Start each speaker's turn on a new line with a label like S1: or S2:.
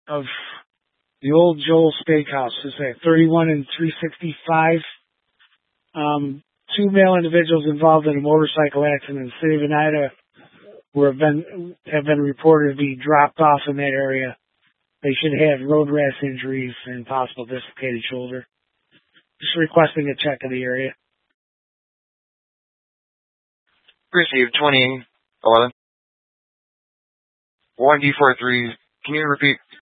S1: of the old Joel Steakhouse. It's at 31 and 365. Two male individuals involved in a motorcycle accident in the city of Oneida have been reported to be dropped off in that area. They should have road rash injuries and possible dislocated shoulder. Just requesting a check of the area.
S2: Received 2011. 1D43. Can you repeat